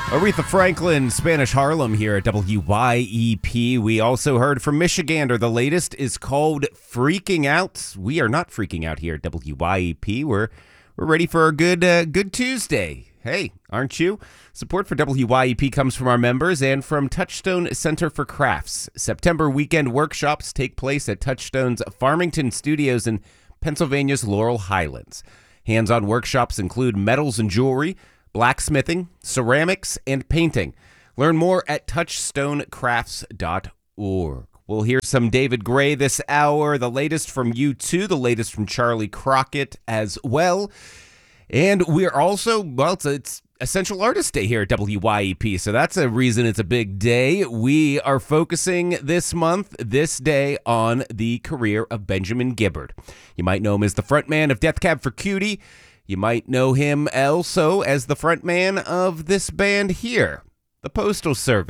Aretha Franklin, Spanish Harlem here at WYEP. We also heard from Michigander. The latest is called Freaking Out. We are not freaking out here at WYEP. We're ready for a good Tuesday. Hey, aren't you? Support for WYEP comes from our members and from Touchstone Center for Crafts. September weekend workshops take place at Touchstone's Farmington Studios in Pennsylvania's Laurel Highlands. Hands-on workshops include metals and jewelry, blacksmithing, ceramics, and painting. Learn more at touchstonecrafts.org. We'll hear some David Gray this hour, the latest from U2, the latest from Charlie Crockett as well. And we're also, it's Essential Artist Day here at WYEP, so that's a reason it's a big day. We are focusing this month, this day, on the career of Benjamin Gibbard. You might know him as the frontman of Death Cab for Cutie. You might know him also as the frontman of this band here, the Postal Service.